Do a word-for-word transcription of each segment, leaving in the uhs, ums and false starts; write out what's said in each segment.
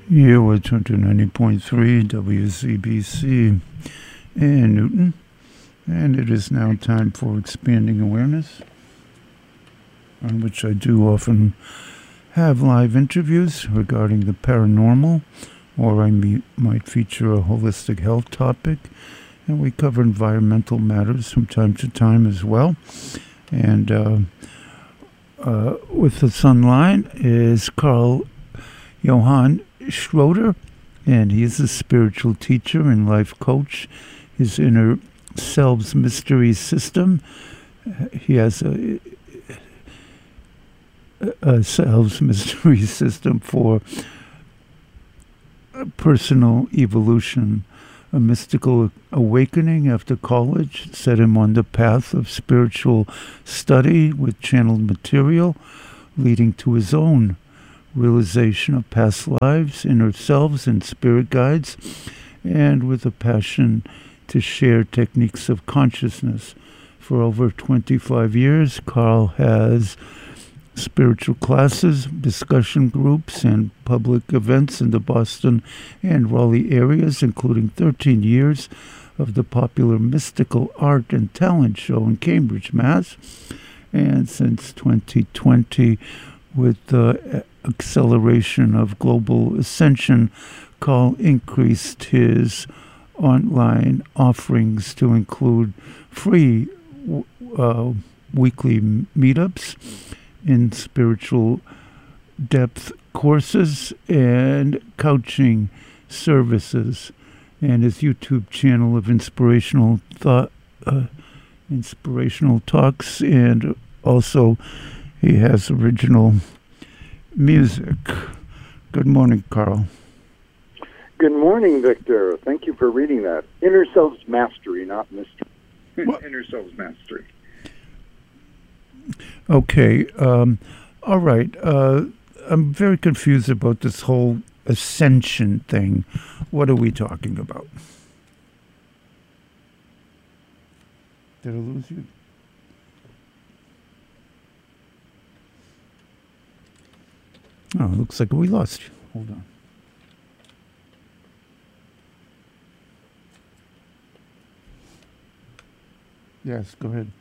Here we're tuned to ninety point three W C B C in Newton, and it is now time for Expanding Awareness, on which I do often have live interviews regarding the paranormal, or I me- might feature a holistic health topic, and we cover environmental matters from time to time as well. And uh, uh, with us online is Carl Johan Schroeder, and he is a spiritual teacher and life coach. His inner selves mystery system. He has a, a selves mystery system for personal evolution. A mystical awakening after college set him on the path of spiritual study with channeled material, leading to his own realization of past lives, inner selves, and spirit guides, and with a passion to share techniques of consciousness. For over twenty-five years, Carl has spiritual classes, discussion groups, and public events in the Boston and Raleigh areas, including thirteen years of the popular Mystical Art and Talent Show in Cambridge, Mass. And since twenty twenty, with the acceleration of global ascension, Carl increased his online offerings to include free uh, weekly meetups in spiritual depth courses and coaching services, and his YouTube channel of inspirational thought, uh, inspirational talks, and also he has original music. Good morning, Carl. Good morning, Victor. Thank you for reading that. Inner Selves Mastery, not mystery. Inner Selves Mastery. Okay. Um, all right. Uh, I'm very confused about this whole ascension thing. What are we talking about? Did I lose you? Oh, it looks like we lost you. Hold on. Yes, go ahead.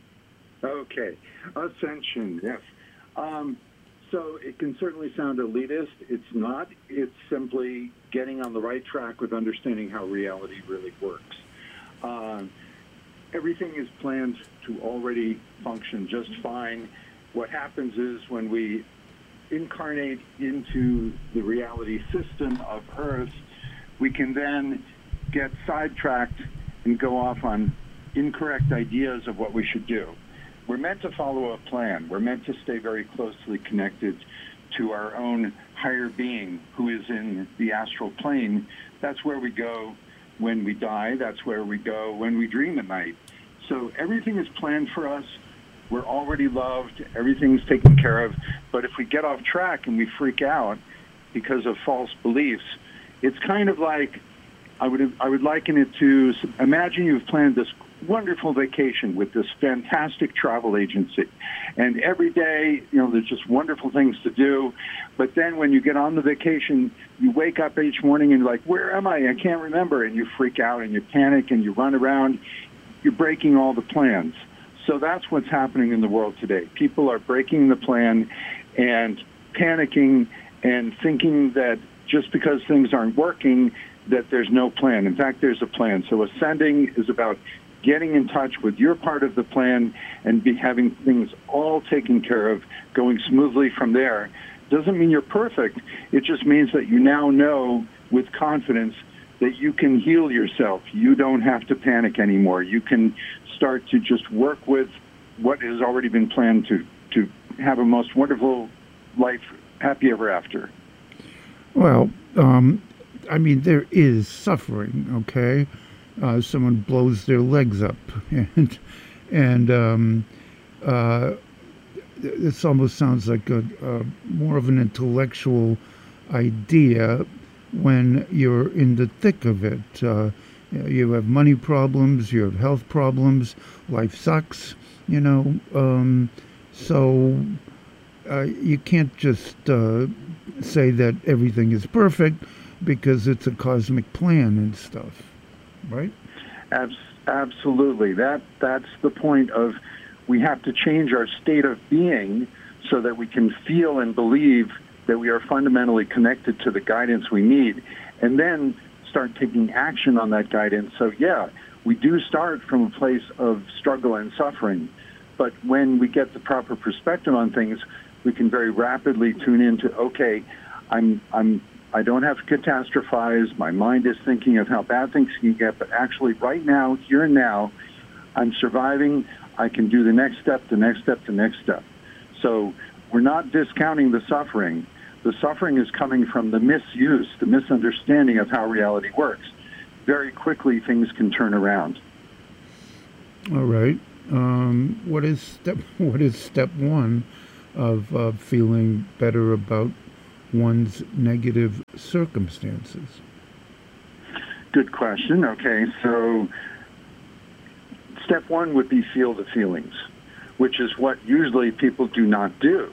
Okay. Ascension, yes. Um, so it can certainly sound elitist. It's not. It's simply getting on the right track with understanding how reality really works. Uh, everything is planned to already function just fine. What happens is when we incarnate into the reality system of Earth, we can then get sidetracked and go off on incorrect ideas of what we should do. We're meant to follow a plan. We're meant to stay very closely connected to our own higher being who is in the astral plane. That's where we go when we die. That's where we go when we dream at night. So everything is planned for us. We're already loved. Everything's taken care of. But if we get off track and we freak out because of false beliefs, it's kind of like, I would I would liken it to, imagine you've planned this wonderful vacation with this fantastic travel agency. And every day, you know, there's just wonderful things to do. But then when you get on the vacation, you wake up each morning and you're like, where am I? I can't remember. And you freak out and you panic and you run around. You're breaking all the plans. So that's what's happening in the world today. People are breaking the plan and panicking and thinking that just because things aren't working, that there's no plan. In fact, there's a plan. So ascending is about getting in touch with your part of the plan and be having things all taken care of, going smoothly from there. Doesn't mean you're perfect. It just means that you now know with confidence that you can heal yourself. You don't have to panic anymore. You can start to just work with what has already been planned to, to have a most wonderful life, happy ever after. Well, um, I mean, there is suffering, okay? Uh, someone blows their legs up, and and um, uh, this almost sounds like a, a more of an intellectual idea when you're in the thick of it. Uh, you have money problems, you have health problems, life sucks, you know. Um, so uh, you can't just uh, say that everything is perfect because it's a cosmic plan and stuff, right? Abs- absolutely. That that's the point of we have to change our state of being so that we can feel and believe that we are fundamentally connected to the guidance we need, and then start taking action on that guidance. So yeah, we do start from a place of struggle and suffering, but when we get the proper perspective on things, we can very rapidly tune into, okay, I'm I'm I don't have to catastrophize. My mind is thinking of how bad things can get, but actually right now, here and now, I'm surviving. I can do the next step, the next step, the next step. So we're not discounting the suffering. The suffering is coming from the misuse, the misunderstanding of how reality works. Very quickly, things can turn around. All right. Um, what is step? What is step one of uh, feeling better about one's negative circumstances? Good question. Okay, so step one would be feel the feelings, which is what usually people do not do.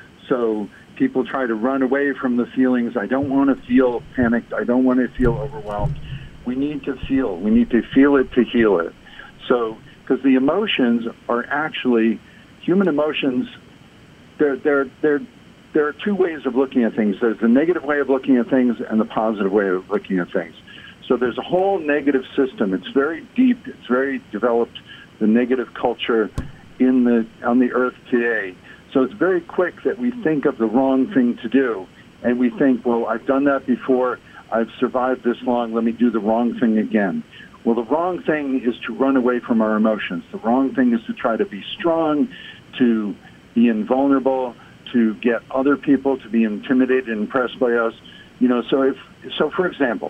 So people try to run away from the feelings. I don't want to feel panicked. I don't want to feel overwhelmed. We need to feel. We need to feel it to heal it. So, because the emotions are actually, human emotions, they're, they're, they're, there are two ways of looking at things. There's the negative way of looking at things and the positive way of looking at things. So there's a whole negative system. It's very deep. It's very developed, the negative culture in the on the earth today. So it's very quick that we think of the wrong thing to do. And we think, well, I've done that before. I've survived this long. Let me do the wrong thing again. Well, the wrong thing is to run away from our emotions. The wrong thing is to try to be strong, to be invulnerable, to get other people to be intimidated and impressed by us. You know, so if, so for example,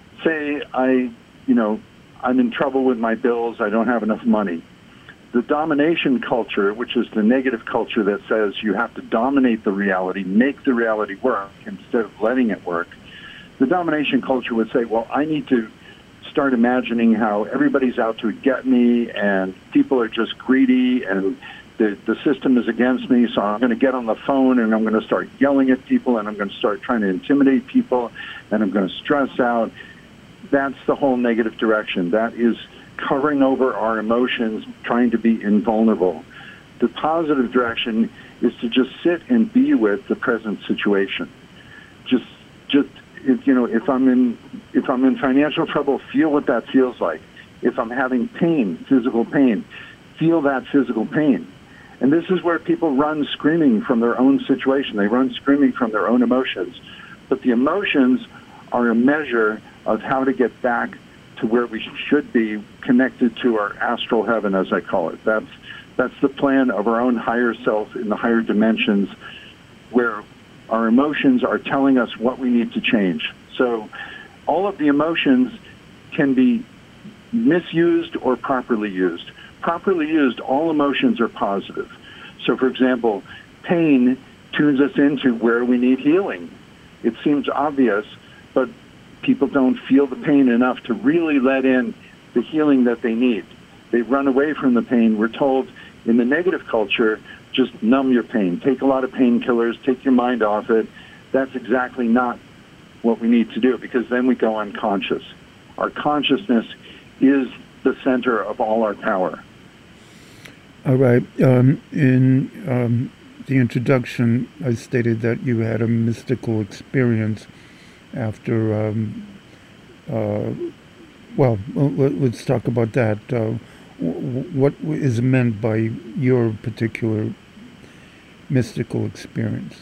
say I, you know, I'm in trouble with my bills, I don't have enough money. The domination culture, which is the negative culture that says you have to dominate the reality, make the reality work instead of letting it work, the domination culture would say, well, I need to start imagining how everybody's out to get me and people are just greedy and the, the system is against me, so I'm going to get on the phone and I'm going to start yelling at people and I'm going to start trying to intimidate people and I'm going to stress out. That's the whole negative direction. That is covering over our emotions, trying to be invulnerable. The positive direction is to just sit and be with the present situation. Just, just if, you know, if I'm in if I'm in financial trouble, feel what that feels like. If I'm having pain, physical pain, feel that physical pain. And this is where people run screaming from their own situation. They run screaming from their own emotions. But the emotions are a measure of how to get back to where we should be, connected to our astral heaven, as I call it. That's that's the plan of our own higher self in the higher dimensions, where our emotions are telling us what we need to change. So all of the emotions can be misused or properly used. Properly used, all emotions are positive. So, for example, pain tunes us into where we need healing. It seems obvious, but people don't feel the pain enough to really let in the healing that they need. They run away from the pain. We're told in the negative culture, just numb your pain. Take a lot of painkillers, take your mind off it. That's exactly not what we need to do, because then we go unconscious. Our consciousness is the center of all our power. All right. Um, in um, the introduction, I stated that you had a mystical experience after, um, uh, well, let's talk about that. Uh, what is meant by your particular mystical experience?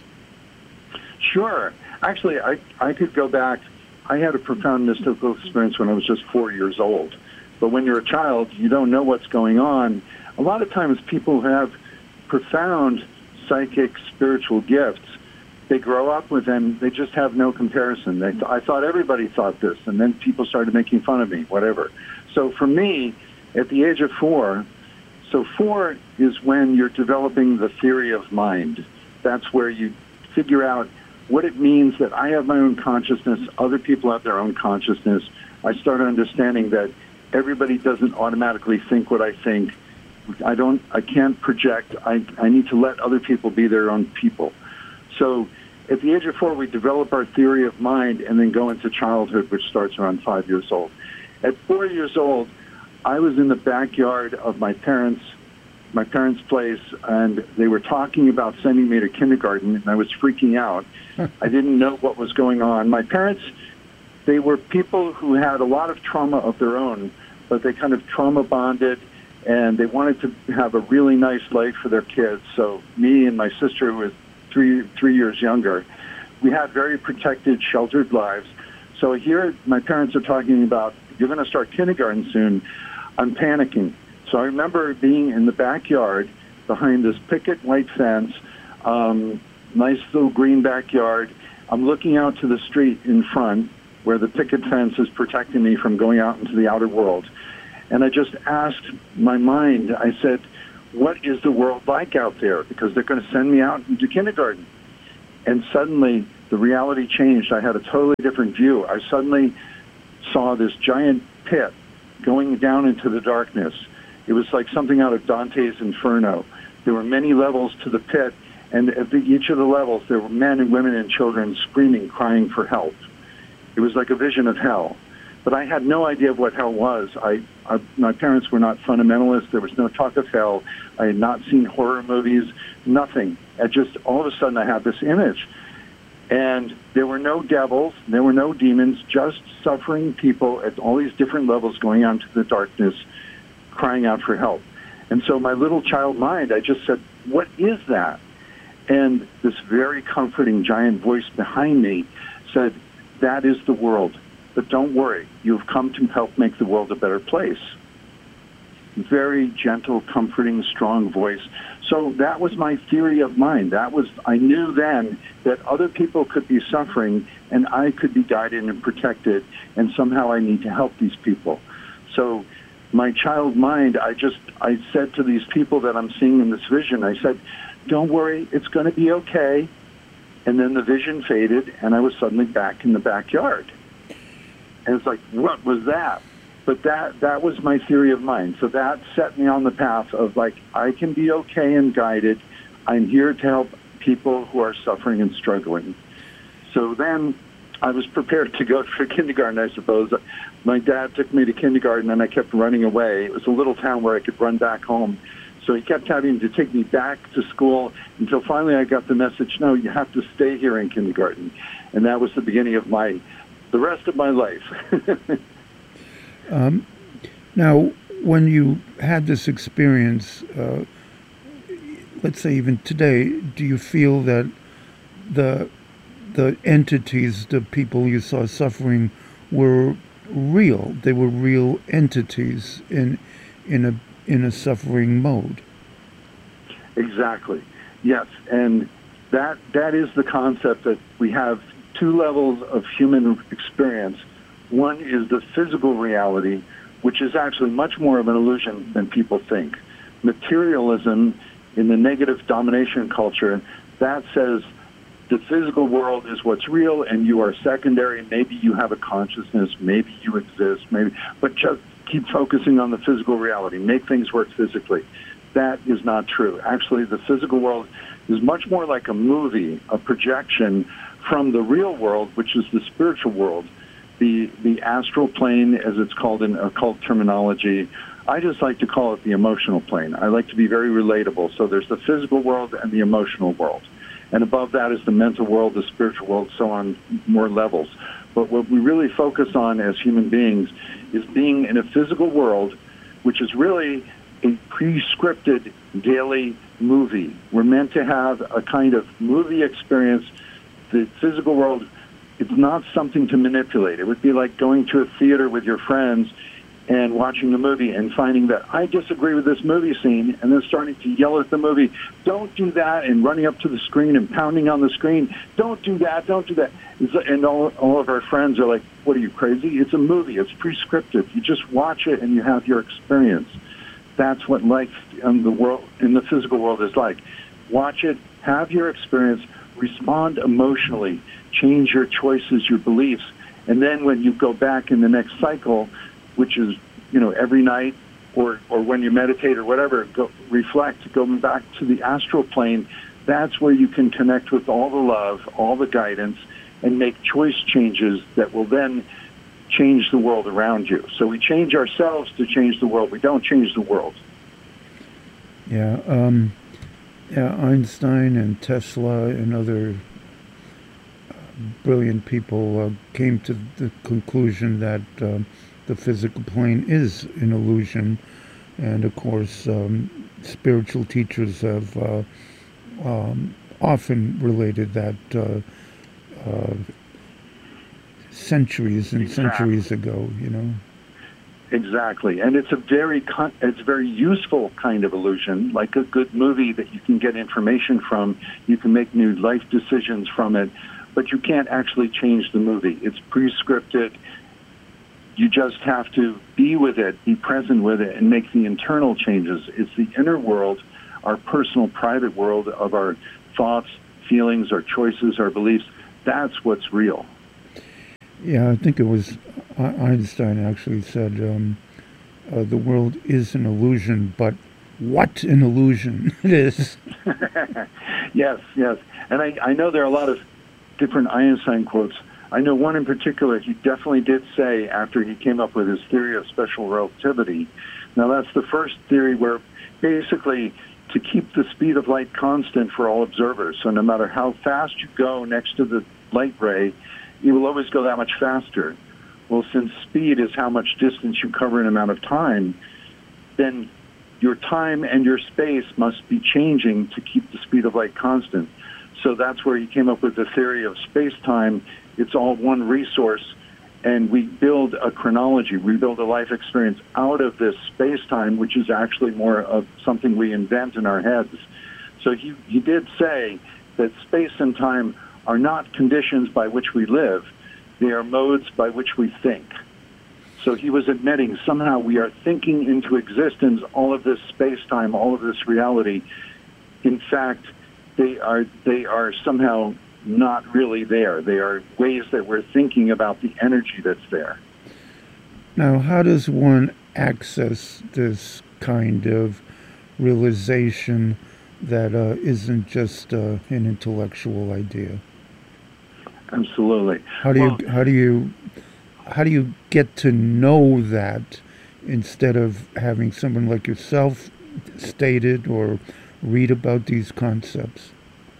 Sure. Actually, I, I could go back. I had a profound mystical experience when I was just four years old. But when you're a child, you don't know what's going on. A lot of times people who have profound psychic spiritual gifts, they grow up with them, they just have no comparison. They, I thought everybody thought this, and then people started making fun of me, whatever. So for me, at the age of four, so four is when you're developing the theory of mind. That's where you figure out what it means that I have my own consciousness, other people have their own consciousness. I started understanding that everybody doesn't automatically think what I think. I don't, I can't project. I, I need to let other people be their own people. So at the age of four, we develop our theory of mind and then go into childhood, which starts around five years old. At four years old, I was in the backyard of my parents' my parents' place, and they were talking about sending me to kindergarten, and I was freaking out. I didn't know what was going on. My parents, they were people who had a lot of trauma of their own, but they kind of trauma bonded, and they wanted to have a really nice life for their kids. So me and my sister, who was three three years younger, we had very protected, sheltered lives. So here, my parents are talking about, you're going to start kindergarten soon. I'm panicking. So I remember being in the backyard behind this picket white fence, um, nice little green backyard. I'm looking out to the street in front where the picket fence is protecting me from going out into the outer world. And I just asked my mind, I said, what is the world like out there? Because they're going to send me out into kindergarten. And suddenly the reality changed. I had a totally different view. I suddenly saw this giant pit going down into the darkness. It was like something out of Dante's Inferno. There were many levels to the pit, and at the, each of the levels, there were men and women and children screaming, crying for help. It was like a vision of hell. But I had no idea of what hell was. I, I, my parents were not fundamentalists. There was no talk of hell. I had not seen horror movies, nothing. I just, all of a sudden, I had this image. And there were no devils, there were no demons, just suffering people at all these different levels going out into the darkness, crying out for help. And so my little child mind, I just said, what is that? And this very comforting giant voice behind me said, that is the world. But don't worry, you've come to help make the world a better place. Very gentle, comforting, strong voice. So that was my theory of mind. That was, I knew then that other people could be suffering and I could be guided and protected, and somehow I need to help these people. So my child mind, I just, I said to these people that I'm seeing in this vision, I said, don't worry, it's going to be okay. And then the vision faded, and I was suddenly back in the backyard. And it's like, what was that? But that, that was my theory of mind. So that set me on the path of, like, I can be okay and guided. I'm here to help people who are suffering and struggling. So then I was prepared to go for kindergarten, I suppose. My dad took me to kindergarten, and I kept running away. It was a little town where I could run back home. So he kept having to take me back to school until finally I got the message, no, you have to stay here in kindergarten. And that was the beginning of my, the rest of my life. um, now, when you had this experience, uh, let's say even today, do you feel that the the entities, the people you saw suffering, were real? They were real entities in in a in a suffering mode. Exactly. Yes, and that that is the concept, that we have two levels of human experience. One is the physical reality, which is actually much more of an illusion than people think. Materialism in the negative domination culture, that says the physical world is what's real and you are secondary. Maybe you have a consciousness, maybe you exist, maybe, but just keep focusing on the physical reality. Make things work physically. That is not true. Actually, the physical world is much more like a movie, a projection from the real world, which is the spiritual world, the the astral plane, as it's called in occult terminology. I just like to call it the emotional plane. I like to be very relatable. So there's the physical world and the emotional world. And above that is the mental world, the spiritual world, so on more levels. But what we really focus on as human beings is being in a physical world, which is really a pre-scripted daily movie. We're meant to have a kind of movie experience. The physical world, it's not something to manipulate. It would be like going to a theater with your friends and watching the movie and finding that I disagree with this movie scene, and then starting to yell at the movie, don't do that, and running up to the screen and pounding on the screen, don't do that, don't do that. And all, all of our friends are like, what are you, crazy? It's a movie. It's prescriptive. You just watch it and you have your experience. That's what life in the world, in the physical world is like. Watch it, have your experience, respond emotionally, change your choices, your beliefs, and then when you go back in the next cycle, which is, you know, every night or, or when you meditate or whatever, go, reflect, going back to the astral plane, that's where you can connect with all the love, all the guidance, and make choice changes that will then change the world around you. So we change ourselves to change the world. We don't change the world. Yeah, um, yeah, Einstein and Tesla and other uh, brilliant people uh, came to the conclusion that uh, the physical plane is an illusion. And of course, um, spiritual teachers have uh, um, often related that uh, uh, centuries and Exactly. centuries ago, you know. Exactly, and it's a very con- it's a very useful kind of illusion, like a good movie that you can get information from. You can make new life decisions from it, but you can't actually change the movie. It's pre-scripted. You just have to be with it, be present with it, and make the internal changes. It's the inner world, our personal, private world of our thoughts, feelings, our choices, our beliefs. That's what's real. Yeah, I think it was Einstein actually said, um, uh, the world is an illusion, but what an illusion it is. Yes, yes. And I, I know there are a lot of different Einstein quotes. I know one in particular he definitely did say after he came up with his theory of special relativity. Now, that's the first theory where basically to keep the speed of light constant for all observers. So no matter how fast you go next to the light ray, you will always go that much faster. Well, since speed is how much distance you cover in an amount of time, then your time and your space must be changing to keep the speed of light constant. So that's where he came up with the theory of space-time. It's all one resource, and we build a chronology. We build a life experience out of this space-time, which is actually more of something we invent in our heads. So he, he did say that space and time are not conditions by which we live. They are modes by which we think. So he was admitting somehow we are thinking into existence all of this space-time, all of this reality. In fact, they are they are somehow not really there. They are ways that we're thinking about the energy that's there. Now, how does one access this kind of realization that uh, isn't just uh, an intellectual idea? Absolutely. How do you well, how do you how do you get to know that instead of having someone like yourself state it or read about these concepts?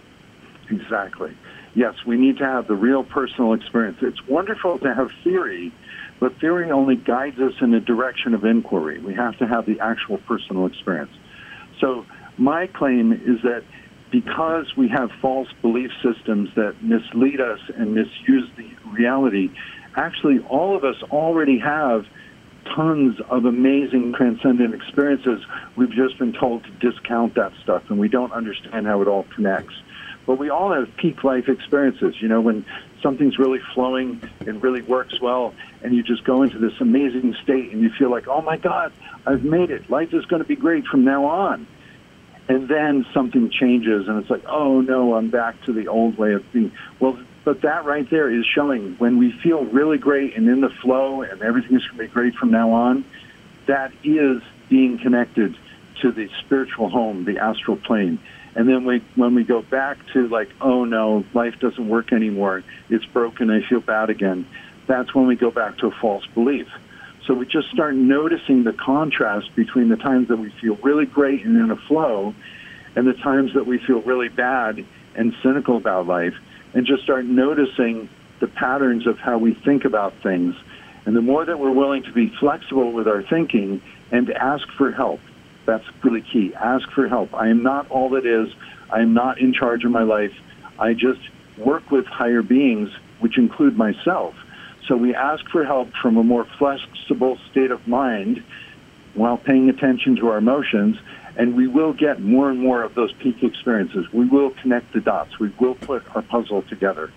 Exactly. Yes, we need to have the real personal experience. It's wonderful to have theory, but theory only guides us in the direction of inquiry. We have to have the actual personal experience. So my claim is that because we have false belief systems that mislead us and misuse the reality, actually all of us already have tons of amazing transcendent experiences. We've just been told to discount that stuff, and we don't understand how it all connects. But we all have peak life experiences, you know, when something's really flowing and really works well, and you just go into this amazing state, and you feel like, oh, my God, I've made it. Life is going to be great from now on. And then something changes, and it's like, oh, no, I'm back to the old way of being. Well, but that right there is showing when we feel really great and in the flow and everything is going to be great from now on, that is being connected to the spiritual home, the astral plane. And then we, when we go back to like, oh, no, life doesn't work anymore, it's broken, I feel bad again, that's when we go back to a false belief. So we just start noticing the contrast between the times that we feel really great and in a flow and the times that we feel really bad and cynical about life, and just start noticing the patterns of how we think about things. And the more that we're willing to be flexible with our thinking and to ask for help, that's really key. Ask for help. I am not all that is. I am not in charge of my life. I just work with higher beings, which include myself. So we ask for help from a more flexible state of mind while paying attention to our emotions, and we will get more and more of those peak experiences. We will connect the dots. We will put our puzzle together.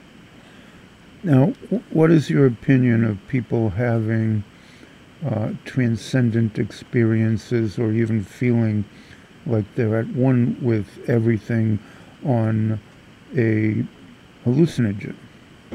Now, what is your opinion of people having uh, transcendent experiences or even feeling like they're at one with everything on a hallucinogen?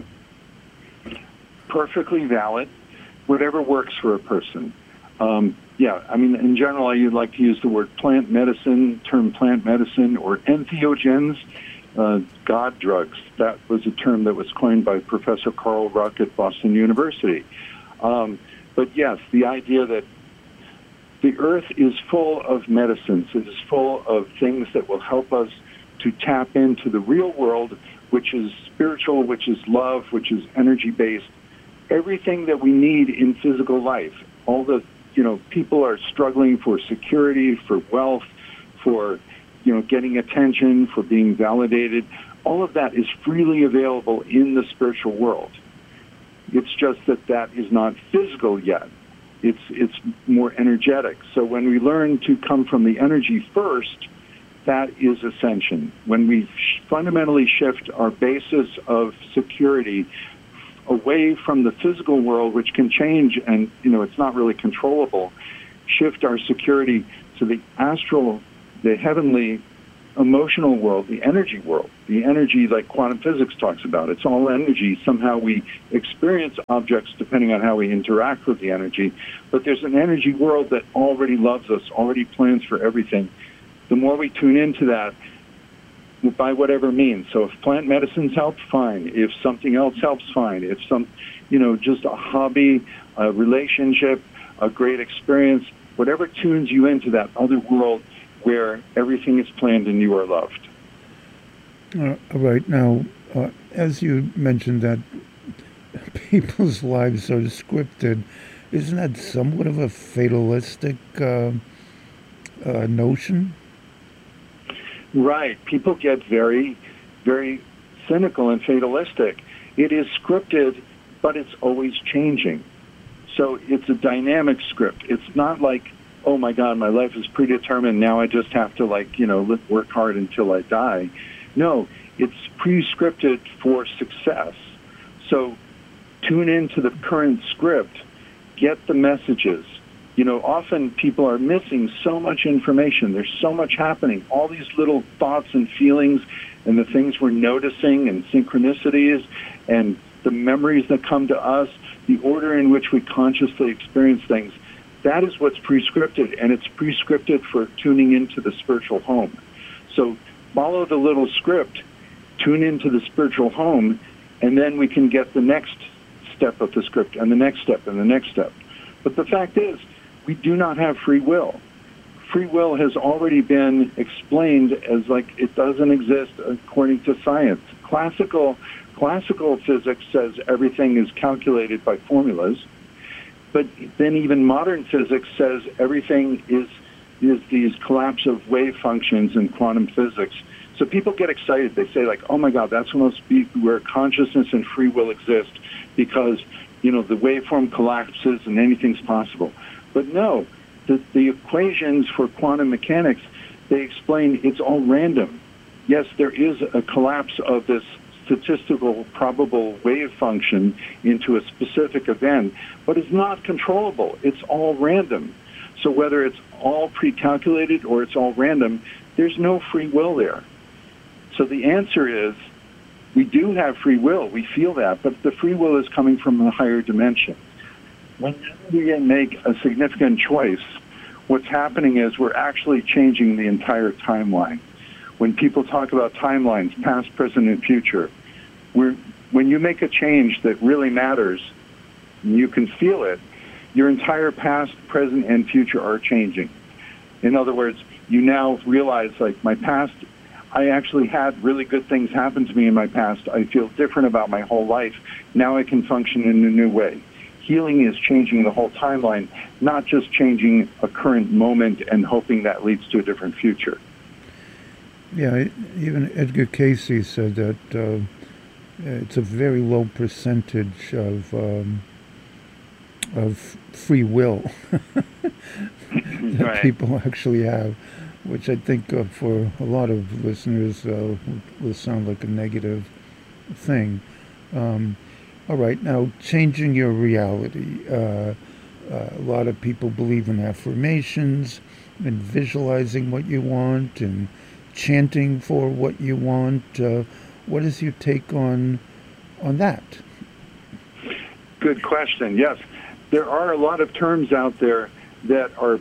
Perfectly valid, whatever works for a person. Um, Yeah, I mean, in general, I like to use the word plant medicine, term plant medicine, or entheogens, uh, God drugs. That was a term that was coined by Professor Carl Ruck at Boston University. Um, but yes, the idea that the earth is full of medicines. It is full of things that will help us to tap into the real world, which is spiritual, which is love, which is energy-based. Everything that we need in physical life. All the, you know, people are struggling for security, for wealth, for, you know, getting attention, for being validated. All of that is freely available in the spiritual world. It's just that that is not physical yet. It's it's more energetic. So when we learn to come from the energy first, that is ascension. When we sh- fundamentally shift our basis of security away from the physical world, which can change and, you know, it's not really controllable, shift our security to the astral, the heavenly, emotional world, the energy world, the energy like quantum physics talks about. It's all energy. Somehow we experience objects depending on how we interact with the energy, but there's an energy world that already loves us, already plans for everything. The more we tune into that, by whatever means. So if plant medicines help, fine. If something else helps, fine. If some, you know, just a hobby, a relationship, a great experience, whatever tunes you into that other world where everything is planned and you are loved. Uh, all right. Now, uh, as you mentioned that people's lives are scripted, isn't that somewhat of a fatalistic uh, uh, notion? Right. People get very, very cynical and fatalistic. It is scripted, but it's always changing. So it's a dynamic script. It's not like, oh my God, my life is predetermined. Now I just have to, like, you know, work hard until I die. No, it's pre-scripted for success. So tune into the current script. Get the messages. You know, often people are missing so much information. There's so much happening. All these little thoughts and feelings and the things we're noticing and synchronicities and the memories that come to us, the order in which we consciously experience things, that is what's prescripted, and it's prescripted for tuning into the spiritual home. So follow the little script, tune into the spiritual home, and then we can get the next step of the script and the next step and the next step. But the fact is, we do not have free will. Free will has already been explained as like it doesn't exist according to science. Classical classical physics says everything is calculated by formulas, but then even modern physics says everything is is these collapse of wave functions in quantum physics. So people get excited. They say, like, oh my God, that's supposed to be where consciousness and free will exist because, you know, the waveform collapses and anything's possible. But no, the, the equations for quantum mechanics, they explain it's all random. Yes, there is a collapse of this statistical probable wave function into a specific event, but it's not controllable. It's all random. So whether it's all pre-calculated or it's all random, there's no free will there. So the answer is we do have free will. We feel that, but the free will is coming from a higher dimension. When we make a significant choice, what's happening is we're actually changing the entire timeline. When people talk about timelines, past, present, and future, we're, when you make a change that really matters, and you can feel it, your entire past, present, and future are changing. In other words, you now realize, like, my past, I actually had really good things happen to me in my past. I feel different about my whole life. Now I can function in a new way. Healing is changing the whole timeline, not just changing a current moment and hoping that leads to a different future. Yeah, even Edgar Cayce said that uh, it's a very low percentage of um, of free will that right. people actually have, which I think uh, for a lot of listeners uh, will sound like a negative thing. Um, All right, now changing your reality. Uh, uh, a lot of people believe in affirmations and visualizing what you want and chanting for what you want. Uh, what is your take on on that? Good question. Yes, there are a lot of terms out there that are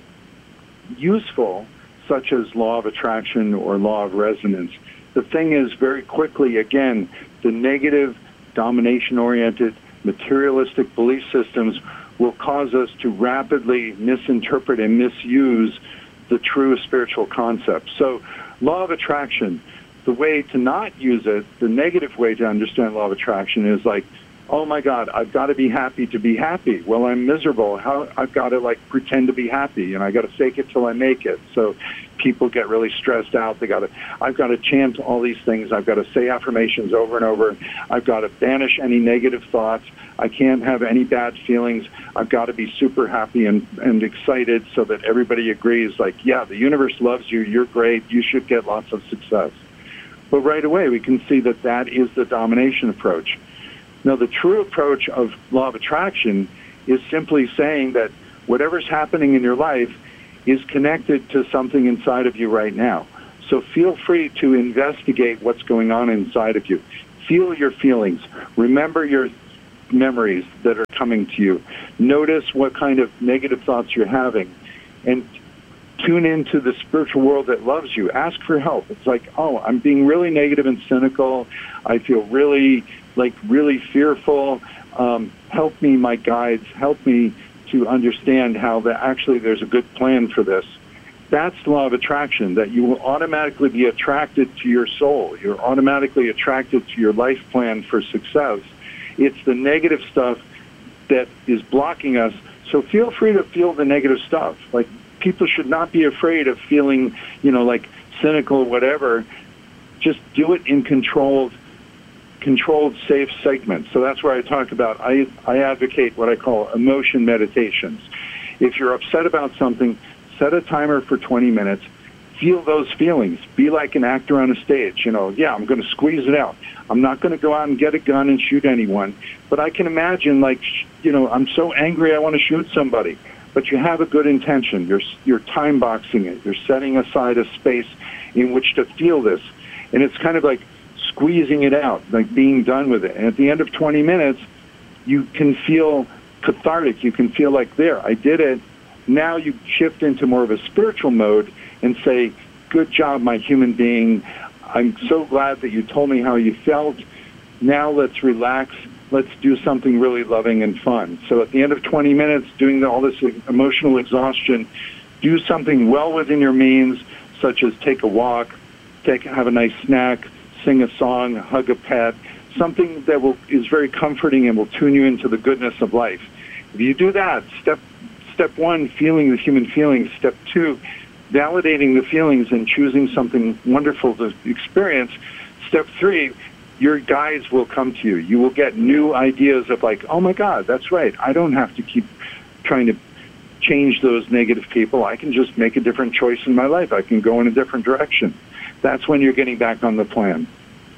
useful, such as law of attraction or law of resonance. The thing is, very quickly, again, the negative, domination-oriented, materialistic belief systems will cause us to rapidly misinterpret and misuse the true spiritual concepts. So, law of attraction, the way to not use it, the negative way to understand law of attraction is like, oh my God, I've got to be happy to be happy. Well, I'm miserable. How I've got to like pretend to be happy, and I got to fake it till I make it. So people get really stressed out. They got to. I've got to chant all these things. I've got to say affirmations over and over. I've got to banish any negative thoughts. I can't have any bad feelings. I've got to be super happy and, and excited so that everybody agrees, like, yeah, the universe loves you. You're great. You should get lots of success. But right away, we can see that that is the domination approach. Now, the true approach of law of attraction is simply saying that whatever's happening in your life is connected to something inside of you right now. So feel free to investigate what's going on inside of you. Feel your feelings. Remember your memories that are coming to you. Notice what kind of negative thoughts you're having. And tune into the spiritual world that loves you. Ask for help. It's like, oh, I'm being really negative and cynical. I feel really, like, really fearful. Um, help me, my guides. Help me to understand how that actually there's a good plan for this. That's the law of attraction, that you will automatically be attracted to your soul. You're automatically attracted to your life plan for success. It's the negative stuff that is blocking us. So feel free to feel the negative stuff. Like, people should not be afraid of feeling, you know, like cynical, whatever. Just do it in controlled, controlled, safe segments. So that's where I talk about, I, I advocate what I call emotion meditations. If you're upset about something, set a timer for twenty minutes. Feel those feelings. Be like an actor on a stage. You know, yeah, I'm going to squeeze it out. I'm not going to go out and get a gun and shoot anyone. But I can imagine, like, you know, I'm so angry I want to shoot somebody. But you have a good intention. You're, you're time boxing it. You're setting aside a space in which to feel this. And it's kind of like squeezing it out, like being done with it. And at the end of twenty minutes, you can feel cathartic. You can feel like, there, I did it. Now you shift into more of a spiritual mode and say, good job, my human being. I'm so glad that you told me how you felt. Now let's relax. Let's do something really loving and fun. So at the end of twenty minutes, doing all this emotional exhaustion, do something well within your means, such as take a walk, take have a nice snack, sing a song, hug a pet, something that will is very comforting and will tune you into the goodness of life. If you do that, step step one, feeling the human feelings. Step two, validating the feelings and choosing something wonderful to experience. Step three, your guides will come to you. You will get new ideas of like, oh my God, that's right. I don't have to keep trying to change those negative people. I can just make a different choice in my life. I can go in a different direction. That's when you're getting back on the plan.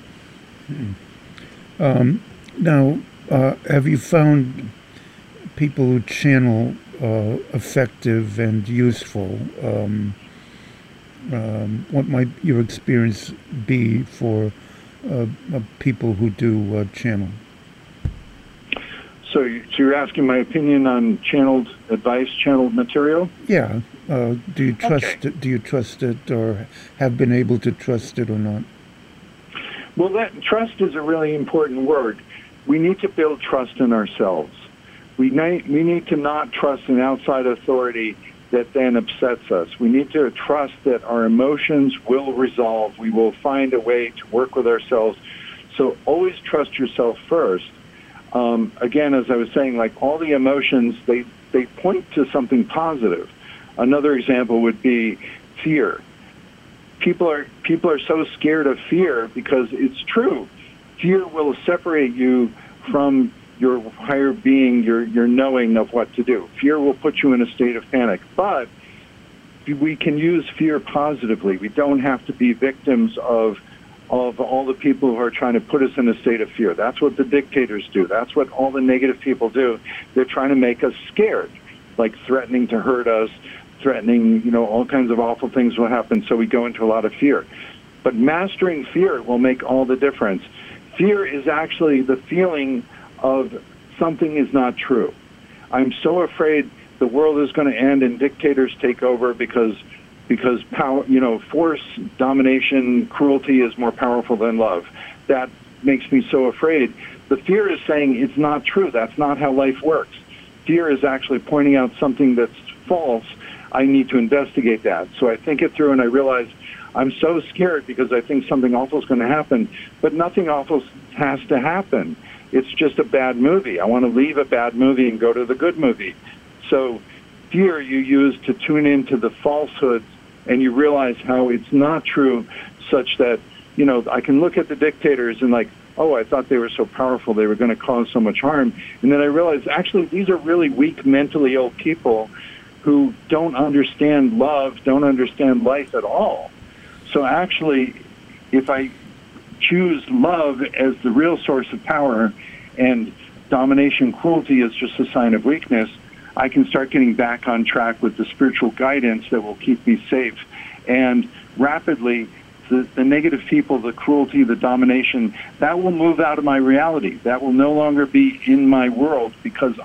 Hmm. Um, now, uh, have you found people who channel uh, effective and useful? Um, um, what might your experience be for uh, uh, people who do uh, channel? So, you, so you're asking my opinion on channeled advice, channeled material? Yeah. Uh, do you trust Okay. it? Do you trust it, or have been able to trust it, or not? Well, that trust is a really important word. We need to build trust in ourselves. We need, we need to not trust an outside authority that then upsets us. We need to trust that our emotions will resolve. We will find a way to work with ourselves. So always trust yourself first. Um, again, as I was saying, like all the emotions, they, they point to something positive. Another example would be fear. People are people are so scared of fear because it's true. Fear will separate you from your higher being, your your knowing of what to do. Fear will put you in a state of panic. But we can use fear positively. We don't have to be victims of of all the people who are trying to put us in a state of fear. That's what the dictators do. That's what all the negative people do. They're trying to make us scared, like threatening to hurt us, threatening, you know, all kinds of awful things will happen, so we go into a lot of fear. But mastering fear will make all the difference. Fear is actually the feeling of something is not true. I'm so afraid the world is going to end and dictators take over because because power, you know, force, domination, cruelty is more powerful than love. That makes me so afraid. The fear is saying it's not true. That's not how life works. Fear is actually pointing out something that's false. I need to investigate that. So I think it through, and I realize I'm so scared because I think something awful is going to happen, but nothing awful has to happen. It's just a bad movie. I want to leave a bad movie and go to the good movie. So fear you use to tune into the falsehoods, and you realize how it's not true, such that, you know, I can look at the dictators and like, oh, I thought they were so powerful, they were going to cause so much harm. And then I realized, actually, these are really weak, mentally ill people who don't understand love, don't understand life at all. So actually, if I choose love as the real source of power and domination, cruelty is just a sign of weakness, I can start getting back on track with the spiritual guidance that will keep me safe. And rapidly, the, the negative people, the cruelty, the domination, that will move out of my reality. That will no longer be in my world because